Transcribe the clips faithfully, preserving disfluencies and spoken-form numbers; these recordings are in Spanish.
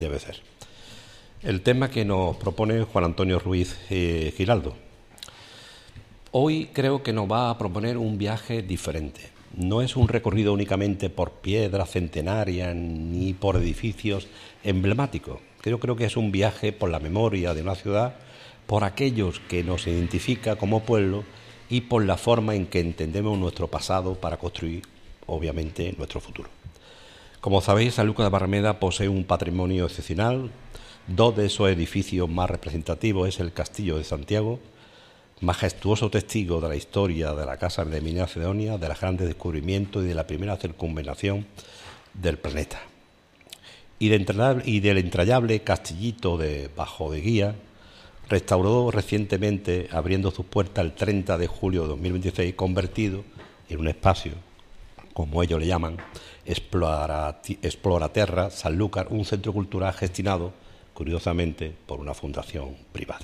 debe ser. El tema que nos propone Juan Antonio Ruiz eh, Giraldo. Hoy creo que nos va a proponer un viaje diferente. No es un recorrido únicamente por piedras centenarias ni por edificios emblemáticos. Creo, creo que es un viaje por la memoria de una ciudad, por aquellos que nos identifica como pueblo y por la forma en que entendemos nuestro pasado para construir, obviamente, nuestro futuro. Como sabéis, Sanlúcar de Barrameda posee un patrimonio excepcional. Dos de esos edificios más representativos es el Castillo de Santiago, majestuoso testigo de la historia de la Casa de Medina Sidonia, de los grandes descubrimientos y de la primera circunvalación del planeta. Y, de entrañable, y del entrañable Castillito de Bajo de Guía, restaurado recientemente, abriendo sus puertas el treinta de julio de dos mil veintiséis, convertido en un espacio, como ellos le llaman, Exploraterra Sanlúcar, un centro cultural gestionado, curiosamente, por una fundación privada.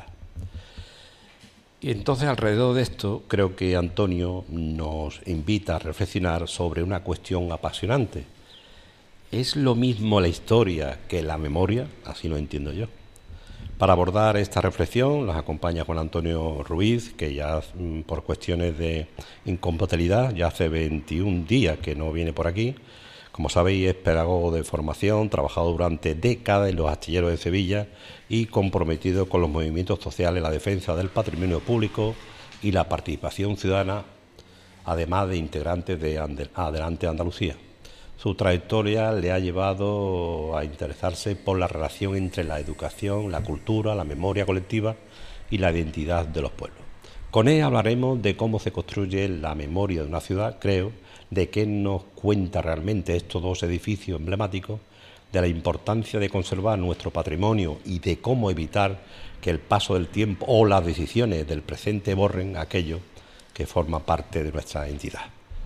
Y entonces, alrededor de esto, creo que Antonio nos invita a reflexionar sobre una cuestión apasionante. ¿Es lo mismo la historia que la memoria? Así lo entiendo yo. Para abordar esta reflexión nos acompaña Juan Antonio Ruiz, que ya por cuestiones de incompatibilidad, ya hace veintiún días que no viene por aquí. Como sabéis, es pedagogo de formación, trabajado durante décadas en los astilleros de Sevilla y comprometido con los movimientos sociales, la defensa del patrimonio público y la participación ciudadana, además de integrante de Adelante Andalucía. Su trayectoria le ha llevado a interesarse por la relación entre la educación, la cultura, la memoria colectiva y la identidad de los pueblos. Con él hablaremos de cómo se construye la memoria de una ciudad, creo, de qué nos cuenta realmente estos dos edificios emblemáticos, de la importancia de conservar nuestro patrimonio y de cómo evitar que el paso del tiempo o las decisiones del presente borren aquello que forma parte de nuestra entidad.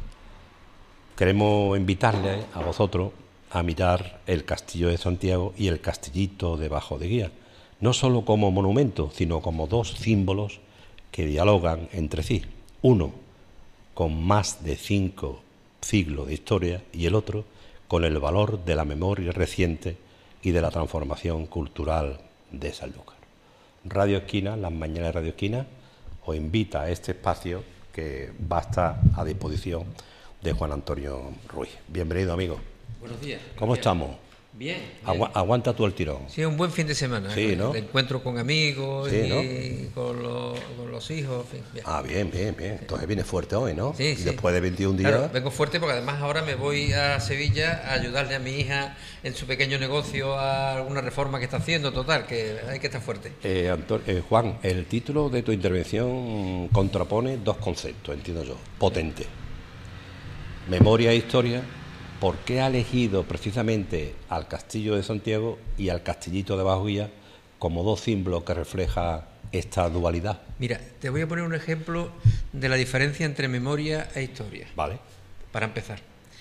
Queremos invitarle a vosotros a mirar el Castillo de Santiago y el Castillito de Bajo de Guía, no solo como monumentos, sino como dos símbolos que dialogan entre sí. Uno con más de cinco siglos de historia y el otro con el valor de la memoria reciente y de la transformación cultural de Sanlúcar. Radio Esquina, las mañanas de Radio Esquina, os invita a este espacio que va a estar a disposición de Juan Antonio Ruiz. Bienvenido, amigo. Buenos días. ¿Cómo estamos? Bien. Agu aguanta tú el tirón. Sí, un buen fin de semana. Sí, ¿no? De encuentro con amigos sí, y ¿no? con, los, con los hijos. En fin, bien. Ah, bien, bien, bien. Entonces viene fuerte hoy, ¿no? Sí, y sí. después de veintiún días... Claro, vengo fuerte porque además ahora me voy a Sevilla a ayudarle a mi hija en su pequeño negocio a alguna reforma que está haciendo. Total, que hay que estar fuerte. Eh, Antonio, eh, Juan, el título de tu intervención contrapone dos conceptos, entiendo yo, potentes. Memoria e historia. ¿Por qué ha elegido precisamente al Castillo de Santiago y al Castillito de Bajo Guía como dos símbolos que refleja esta dualidad? Mira, te voy a poner un ejemplo de la diferencia entre memoria e historia. Vale. Para empezar.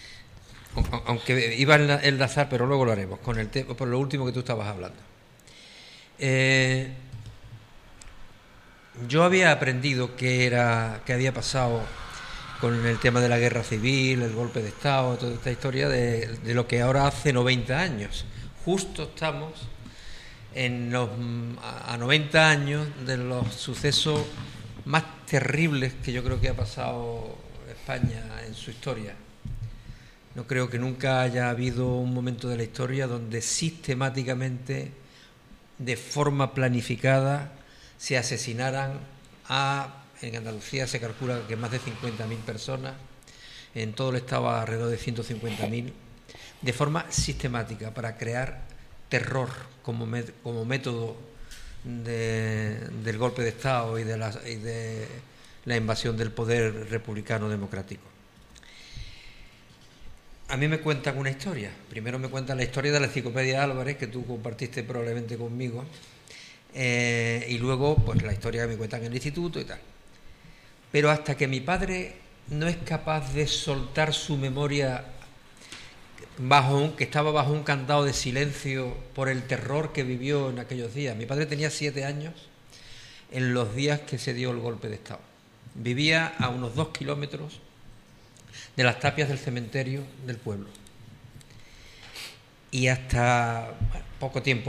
Aunque iba a enlazar, pero luego lo haremos, con el tema, por lo último que tú estabas hablando. Eh, yo había aprendido qué era, qué había pasado con el tema de la guerra civil, el golpe de Estado, toda esta historia de, de lo que ahora hace noventa años. Justo estamos en los, a noventa años de los sucesos más terribles que yo creo que ha pasado España en su historia. No creo que nunca haya habido un momento de la historia donde sistemáticamente, de forma planificada, se asesinaran a... En Andalucía se calcula que más de cincuenta mil personas, en todo el estado alrededor de ciento cincuenta mil, de forma sistemática para crear terror como, met como método de, del golpe de Estado y de, la, y de la invasión del poder republicano democrático. A mí me cuentan una historia. Primero me cuentan la historia de la Enciclopedia Álvarez, que tú compartiste probablemente conmigo, eh, y luego pues la historia que me cuentan en el instituto y tal. Pero hasta que mi padre no es capaz de soltar su memoria bajo un, que estaba bajo un candado de silencio por el terror que vivió en aquellos días. Mi padre tenía siete años en los días que se dio el golpe de Estado. Vivía a unos dos kilómetros de las tapias del cementerio del pueblo. Y hasta, bueno, poco tiempo